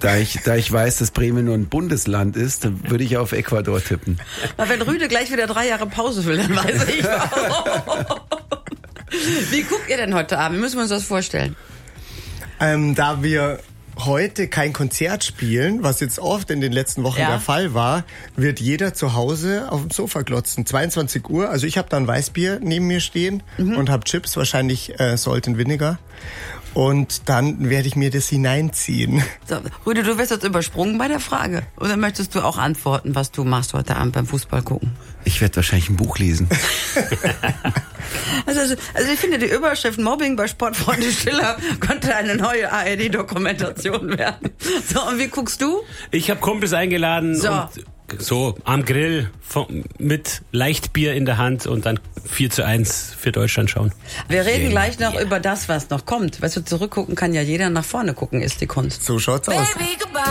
Da ich weiß, dass Bremen nur ein Bundesland ist, dann würde ich auf Ecuador tippen. Na, wenn Rüde gleich wieder 3 Jahre Pause will, dann weiß ich warum. Wie guckt ihr denn heute Abend? Wie müssen wir uns das vorstellen? Da wir heute kein Konzert spielen, was jetzt oft in den letzten Wochen der Fall war, wird jeder zu Hause auf dem Sofa glotzen. 22 Uhr, also ich habe da ein Weißbier neben mir stehen und habe Chips, wahrscheinlich Salt and Vinegar. Und dann werde ich mir das hineinziehen. So, Rüde, du wirst jetzt übersprungen bei der Frage. Oder möchtest du auch antworten, was du machst heute Abend beim Fußball gucken? Ich werde wahrscheinlich ein Buch lesen. Also ich finde, die Überschrift Mobbing bei Sportfreunde Schiller könnte eine neue ARD-Dokumentation werden. So, und wie guckst du? Ich habe Kumpels eingeladen und so am Grill mit Leichtbier in der Hand und dann 4:1 für Deutschland schauen. Wir reden gleich noch über das, was noch kommt. Weißt du, zurückgucken kann ja jeder, nach vorne gucken ist die Kunst. So schaut's aus.